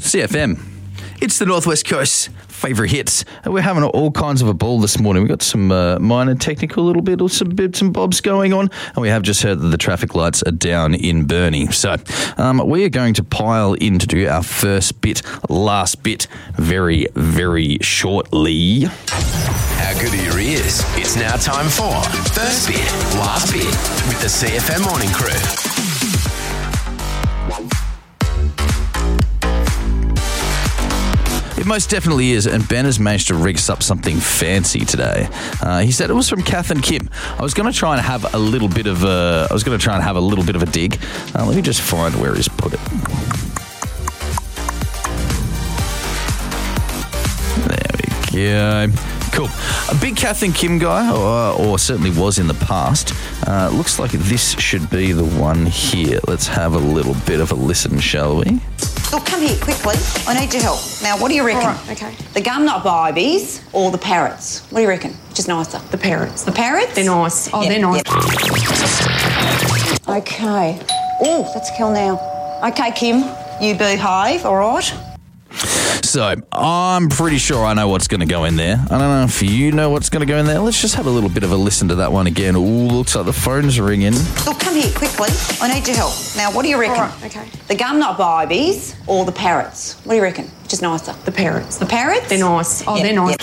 CFM. It's the Northwest Coast's favourite hits. We're having all kinds of a ball this morning. We've got some minor technical little bit or some bits and bobs going on, and we have just heard that the traffic lights are down in Burnie. So we are going to pile in to do our first bit, last bit, very, very shortly. How good are your ears? It's now time for First Bit, Last Bit with the CFM Morning Crew. It most definitely is, and Ben has managed to rig us up something fancy today. He said it was from Kath and Kim. I was going to try and have a little bit of a dig. Let me just find where he's put it. There we go. Cool. A big Kath and Kim guy, or certainly was in the past. Looks like this should be the one here. Let's have a little bit of a listen, shall we? Oh, come here quickly. I need your help. Now, what do you reckon? All right, okay. The gumnut bibies or the parrots? What do you reckon? Which is nicer? The parrots. The parrots? They're nice. Oh, Yep, they're nice. yep. Okay. Oh, let's kill now. Okay, Kim, you behave, all right? So, I'm pretty sure I know what's going to go in there. I don't know if you know what's going to go in there. Let's just have a little bit of a listen to that one again. Ooh, looks like the phone's ringing. Oh, come here quickly. I need your help. Now, what do you reckon? All right, okay. The gumnut bibies or the parrots? What do you reckon? Which is nicer? The parrots. The parrots? They're nice. Oh, Yep, they're nice.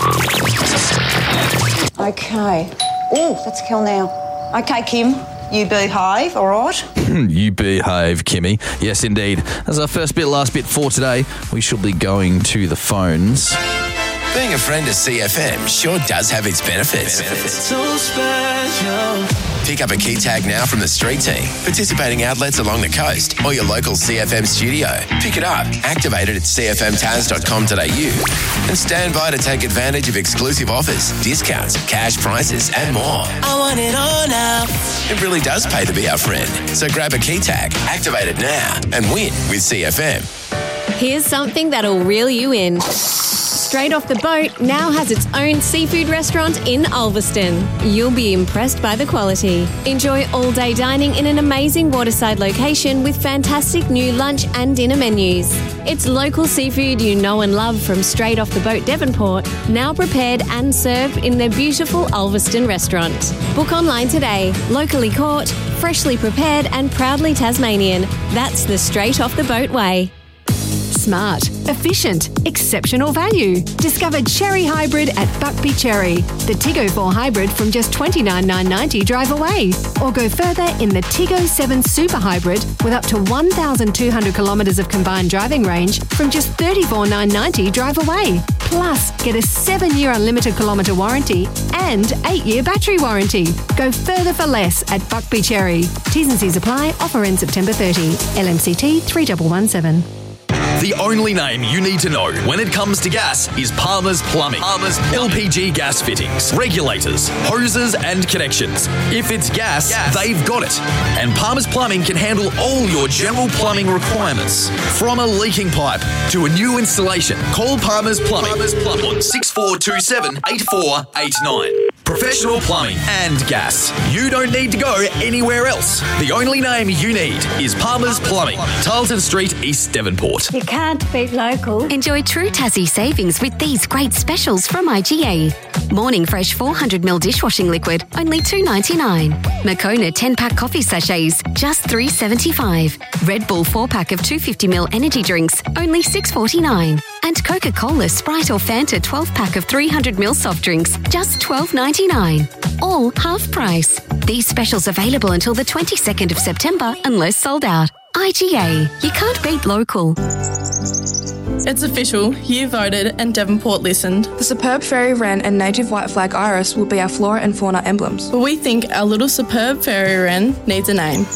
yep. Okay. Oh, let's kill now. Okay, Kim, you behave, all right? You behave, Kimmy. Yes, indeed. As our first bit, last bit for today, we shall be going to the phones. Being a friend of CFM sure does have its benefits. So special. Pick up a key tag now from the street team, participating outlets along the coast, or your local CFM studio. Pick it up, activate it at cfmtaz.com.au, and stand by to take advantage of exclusive offers, discounts, cash prizes, and more. I want it all now. It really does pay to be our friend. So grab a key tag, activate it now, and win with CFM. Here's something that'll reel you in. Straight Off the Boat now has its own seafood restaurant in Ulverston. You'll be impressed by the quality. Enjoy all-day dining in an amazing waterside location with fantastic new lunch and dinner menus. It's local seafood you know and love from Straight Off the Boat Devonport, now prepared and served in their beautiful Ulverston restaurant. Book online today. Locally caught, freshly prepared and proudly Tasmanian. That's the Straight Off the Boat way. Smart, efficient, exceptional value. Discover Cherry Hybrid at Buckby Cherry. The Tiggo 4 Hybrid from just $29,990 drive away. Or go further in the Tiggo 7 Super Hybrid with up to 1,200 kilometres of combined driving range from just $34,990 drive away. Plus, get a 7-year unlimited kilometre warranty and 8-year battery warranty. Go further for less at Buckby Cherry. T's and C's apply. Offer ends September 30. LMCT 3117. The only name you need to know when it comes to gas is Palmer's Plumbing. LPG gas fittings, regulators, hoses and connections. If it's gas, they've got it. And Palmer's Plumbing can handle all your general plumbing requirements. From a leaking pipe to a new installation, call Palmer's Plumbing on 6427 8489. Professional plumbing and gas. You don't need to go anywhere else. The only name you need is Palmer's Plumbing, Tarleton Street, East Devonport. You can't beat local. Enjoy true Tassie savings with these great specials from IGA. Morning Fresh 400ml dishwashing liquid, only $2.99. Moccona 10-pack coffee sachets, just $3.75. Red Bull 4-pack of 250ml energy drinks, only $6.49. And Coca-Cola, Sprite or Fanta 12-pack of 300ml soft drinks, just $12.99. All half price. These specials available until the 22nd of September unless sold out. IGA. You can't beat local. It's official. You voted and Devonport listened. The superb fairy wren and native white flag iris will be our flora and fauna emblems. But we think our little superb fairy wren needs a name.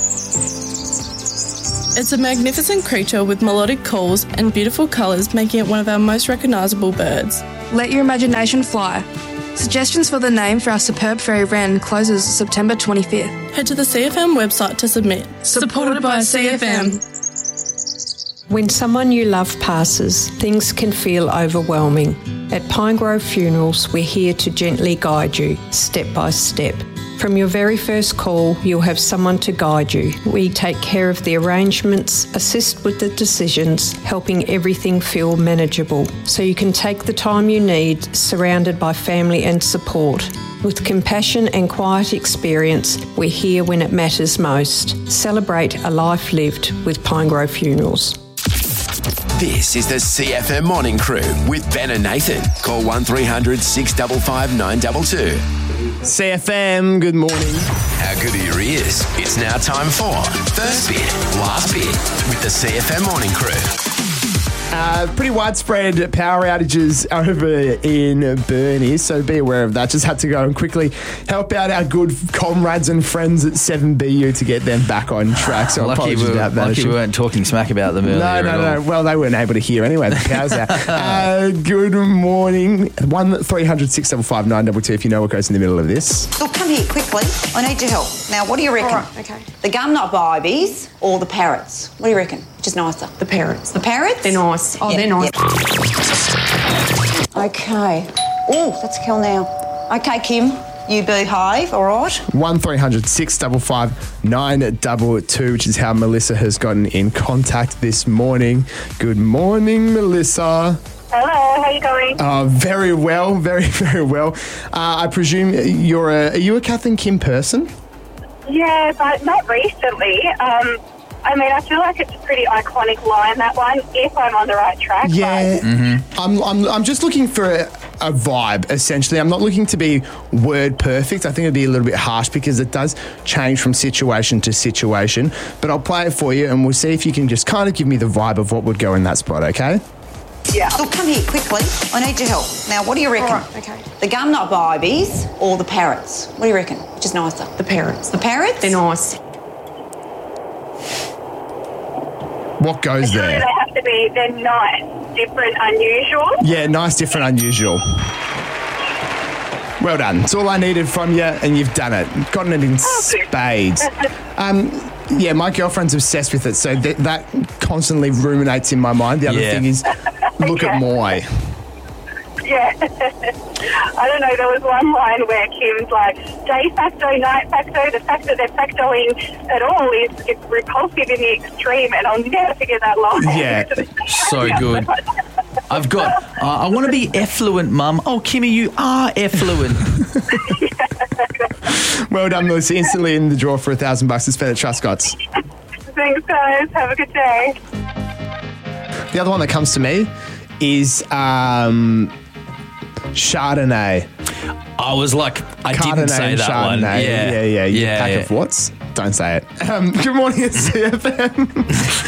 It's a magnificent creature with melodic calls and beautiful colours, making it one of our most recognisable birds. Let your imagination fly. Suggestions for the name for our superb fairy wren closes September 25th. Head to the CFM website to submit. Supported by CFM. When someone you love passes, things can feel overwhelming. At Pinegrove Funerals, we're here to gently guide you, step by step. From your very first call, you'll have someone to guide you. We take care of the arrangements, assist with the decisions, helping everything feel manageable, so you can take the time you need, surrounded by family and support. With compassion and quiet experience, we're here when it matters most. Celebrate a life lived with Pinegrove Funerals. This is the CFM Morning Crew with Ben and Nathan. Call 1300 655 922. CFM, good morning. How good are your ears? It's now time for First Bit, Last Bit with the CFM Morning Crew. Pretty widespread power outages over in Burnie, so be aware of that. Just had to go and quickly help out our good comrades and friends at 7BU to get them back on track. So apologies about that. Lucky we weren't talking smack about them earlier. No. Well, they weren't able to hear anyway. The power's out. Good morning. 1300 655 922 if you know what goes in the middle of this. Look, come here quickly. I need your help. Now, what do you reckon? All right, okay. The gumnut bibies or the parrots? What do you reckon? Which is nicer? The parrots. The parrots? They're nice. Oh, Yeah, they're nice. yeah. Okay. Oh, that's kill now. Okay, Kim, you behave, all right? 1300 655 922, which is how Melissa has gotten in contact this morning. Good morning, Melissa. Hello, how are you going? Very well, very, very well. I presume are you a Kath and Kim person? Yeah, but not recently. I feel like it's a pretty iconic line, that one, if I'm on the right track. Yeah. Mm-hmm. I'm just looking for a vibe, essentially. I'm not looking to be word perfect. I think it'd be a little bit harsh because it does change from situation to situation. But I'll play it for you and we'll see if you can just kind of give me the vibe of what would go in that spot, okay? Yeah. Look, come here quickly. I need your help. Now, what do you reckon? All right, okay. The gumnut bibies or the parrots? What do you reckon? Which is nicer? The parrots. The parrots? They're nice. What goes Surely there? they have to be, they're nice, different, unusual. Yeah, nice, different, unusual. Well done. It's all I needed from you, and you've done it. Gotten it in spades. Yeah, my girlfriend's obsessed with it, so that constantly ruminates in my mind. The other thing is, look at Moy. Yeah. I don't know, there was one line where Kim's like, day facto, night facto, the fact that they're factoing at all is repulsive in the extreme, and I'll never figure that line. Yeah. So good. I've got, I want to be effluent, Mum. Oh, Kimmy, you are effluent. Well done, Melissa. Instantly in the draw for $1,000 to spend at Truscott's. Thanks, guys. Have a good day. The other one that comes to me is Chardonnay. I was like, I didn't say that one. Yeah. You pack of what's? Don't say it. Good morning, it's CFM.